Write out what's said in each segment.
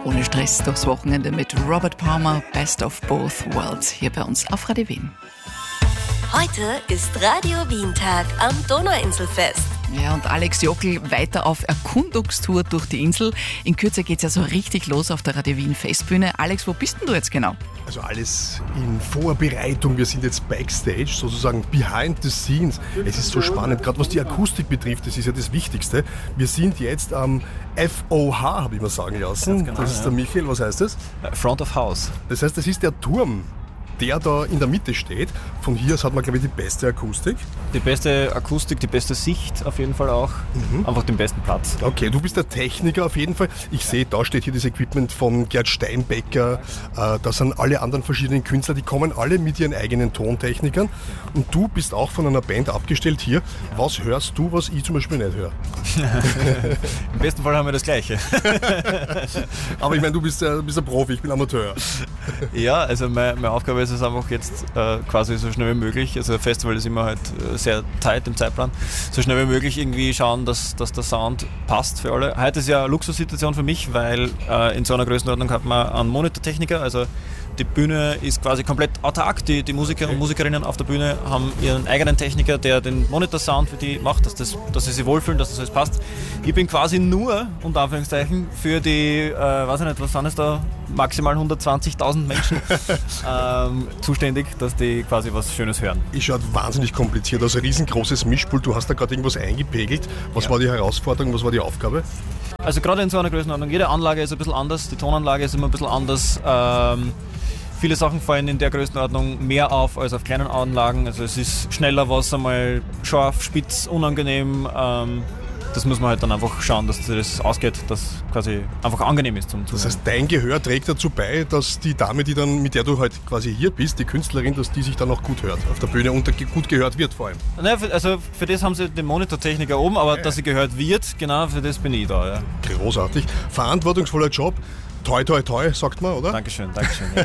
Ohne Stress durchs Wochenende mit Robert Palmer, Best of Both Worlds, hier bei uns auf Radio Wien. Heute ist Radio Wien-Tag am Donauinselfest. Ja, und Alex Jokl weiter auf Erkundungstour durch die Insel. In Kürze geht's ja so richtig los auf der Radio Wien Festbühne. Alex, wo bist denn du jetzt genau? Also alles in Vorbereitung. Wir sind jetzt Backstage, sozusagen behind the scenes. Es ist so spannend, gerade was die Akustik betrifft, das ist ja das Wichtigste. Wir sind jetzt am FOH, habe ich mal sagen lassen. Genau, das ist der Michael, was heißt das? Front of House. Das heißt, das ist der Turm, der da in der Mitte steht. Von hier aus hat man, glaube ich, die beste Akustik. Die beste Akustik, die beste Sicht auf jeden Fall auch. Einfach den besten Platz. Okay, du bist der Techniker auf jeden Fall. Ich sehe, da steht hier das Equipment von Gerd Steinbecker. Da sind alle anderen verschiedenen Künstler, die kommen alle mit ihren eigenen Tontechnikern. Und du bist auch von einer Band abgestellt hier. Was hörst du, was ich zum Beispiel nicht höre? Im besten Fall haben wir das Gleiche. Aber ich meine, du bist ein Profi, ich bin Amateur. Ja, also meine Aufgabe ist es einfach jetzt quasi so schnell wie möglich, also das Festival ist immer halt sehr tight im Zeitplan, so schnell wie möglich irgendwie schauen, dass der Sound passt für alle. Heute ist ja eine Luxussituation für mich, weil in so einer Größenordnung hat man einen Monitortechniker, also die Bühne ist quasi komplett autark, die Musiker und Musikerinnen auf der Bühne haben ihren eigenen Techniker, der den Monitor-Sound für die macht, dass sie sich wohlfühlen, dass das alles passt. Ich bin quasi nur, unter Anführungszeichen, für die, weiß ich nicht, was sind es da, maximal 120.000 Menschen zuständig, dass die quasi was Schönes hören. Ist schon wahnsinnig kompliziert, also ein riesengroßes Mischpult, du hast da gerade irgendwas eingepegelt. Was war die Herausforderung, was war die Aufgabe? Also gerade in so einer Größenordnung, jede Anlage ist ein bisschen anders, die Tonanlage ist immer ein bisschen anders. Viele Sachen fallen in der Größenordnung mehr auf als auf kleinen Anlagen. Also es ist schneller was, einmal scharf, spitz, unangenehm. Das muss man halt dann einfach schauen, dass das ausgeht, dass quasi einfach angenehm ist zum Zuhören. Das heißt, dein Gehör trägt dazu bei, dass die Dame, mit der du halt quasi hier bist, die Künstlerin, dass die sich dann auch gut hört auf der Bühne und gut gehört wird vor allem. Naja, also für das haben sie den Monitortechniker oben, aber dass sie gehört wird, genau für das bin ich da. Ja. Großartig. Verantwortungsvoller Job. Toi, toi, toi, sagt man, oder? Dankeschön. Ja.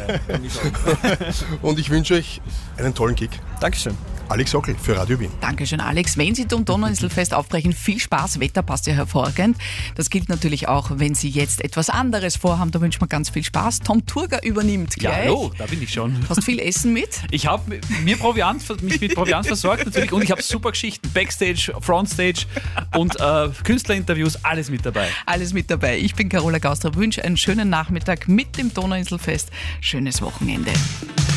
Und ich wünsche euch einen tollen Kick. Dankeschön. Alex Jokl für Radio Wien. Dankeschön, Alex. Wenn Sie zum Donauinselfest aufbrechen, viel Spaß. Wetter passt ja hervorragend. Das gilt natürlich auch, wenn Sie jetzt etwas anderes vorhaben. Da wünschen wir ganz viel Spaß. Tom Turger übernimmt gleich. Ja, hallo, da bin ich schon. Hast viel Essen mit? Ich habe mich mit Proviant versorgt natürlich und ich habe super Geschichten. Backstage, Frontstage und Künstlerinterviews, alles mit dabei. Alles mit dabei. Ich bin Carola Gauster. Wünsche einen schönen Nachmittag mit dem Donauinselfest. Schönes Wochenende.